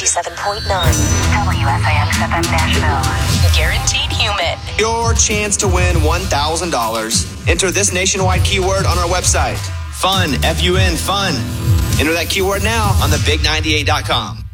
97.9. WFAX-FM Nashville. Guaranteed human. Your chance to win $1,000. Enter this nationwide keyword on our website. Fun, F-U-N, fun. Enter that keyword now on thebig98.com.